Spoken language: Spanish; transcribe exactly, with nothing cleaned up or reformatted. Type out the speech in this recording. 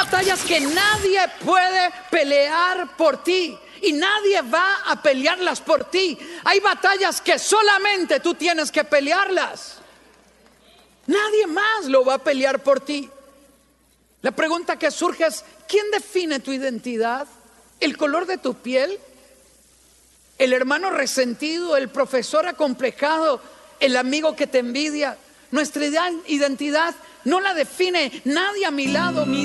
batallas que nadie puede pelear por ti. Y nadie va a pelearlas por ti. Hay batallas que solamente tú tienes que pelearlas. Nadie más lo va a pelear por ti. La pregunta que surge es: ¿quién define tu identidad? ¿El color de tu piel? ¿El hermano resentido? ¿El profesor acomplejado? ¿El amigo que te envidia? Nuestra identidad no la define nadie a mi lado. Mi